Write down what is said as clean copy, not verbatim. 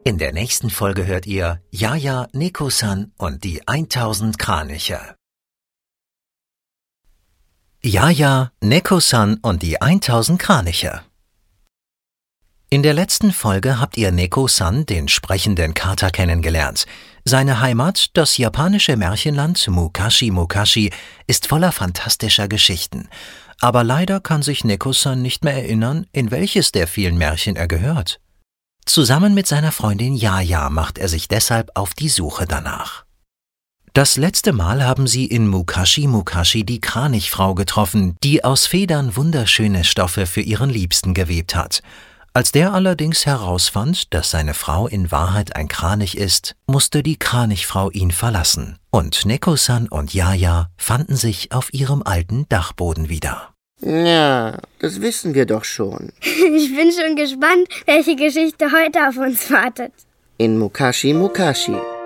In der nächsten Folge hört ihr Jaja, Neko-san und die 1000 Kraniche. Jaja, Neko-san und die 1000 Kraniche. In der letzten Folge habt ihr Neko-san, den sprechenden Kater, kennengelernt. Seine Heimat, das japanische Märchenland Mukashi Mukashi, ist voller fantastischer Geschichten. Aber leider kann sich Neko-san nicht mehr erinnern, in welches der vielen Märchen er gehört. Zusammen mit seiner Freundin Jaja macht er sich deshalb auf die Suche danach. Das letzte Mal haben sie in Mukashi Mukashi die Kranichfrau getroffen, die aus Federn wunderschöne Stoffe für ihren Liebsten gewebt hat. Als der allerdings herausfand, dass seine Frau in Wahrheit ein Kranich ist, musste die Kranichfrau ihn verlassen. Und Neko-san und Jaja fanden sich auf ihrem alten Dachboden wieder. Ja, das wissen wir doch schon. Ich bin schon gespannt, welche Geschichte heute auf uns wartet. In Mukashi Mukashi.